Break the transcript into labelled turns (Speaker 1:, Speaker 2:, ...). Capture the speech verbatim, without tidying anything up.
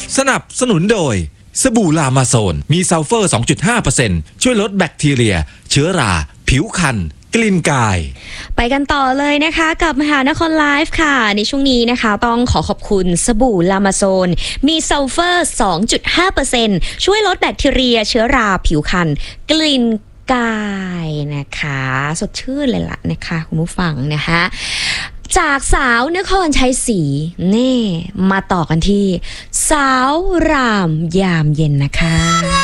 Speaker 1: สนับสนุนโดยสบู่ลามาโซนมีซัลเฟอร์ สองจุดห้าเปอร์เซ็นต์ ช่วยลดแบคทีเรียเชื้อราผิวคันกลิ่นกาย
Speaker 2: ไปกันต่อเลยนะคะกับมหานครไลฟ์ค่ะในช่วงนี้นะคะต้องขอขอบคุณสบู่ลามาโซนมีซัลเฟอร์ สองจุดห้าเปอร์เซ็นต์ ช่วยลดแบคทีเรียเชื้อราผิวคันกลิ่นกายนะคะสดชื่นเลยล่ะนะคะคุณผู้ฟังนะคะจากสาวนครชัยศรีนี่มาต่อกันที่สาวรามยามเย็นนะคะ